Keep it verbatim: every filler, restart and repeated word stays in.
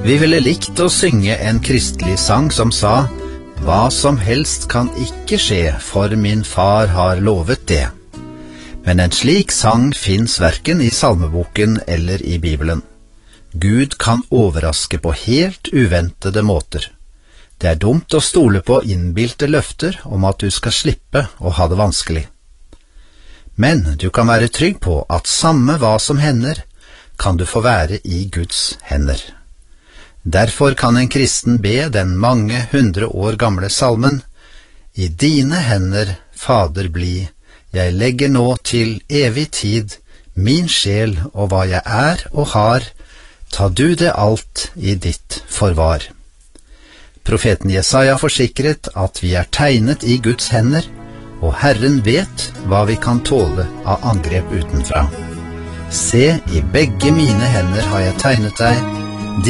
Vi ville likt å synge en kristelig sang som sa: «Hva som helst kan ikke skje, for min far har lovet det.» Men en slik sang finnes hverken i salmeboken eller i Bibelen. Gud kan overraske på helt uventede måter. Det er dumt å stole på innbilte løfter om at du skal slippe å ha det vanskelig. Men du kan være trygg på at samme hva som hender, kan du få være i Guds hender. Derfor kan en kristen be den mange hundre år gamle salmen: «I dine hender, Fader, bli, jeg legger nå til evig tid min sjel og hva jeg er og har, ta du det alt i ditt forvar.» Profeten Jesaja forsikret at vi er tegnet i Guds hender, og Herren vet hva vi kan tåle av angrep utenfra. «Se, i begge mine hender har jeg tegnet deg,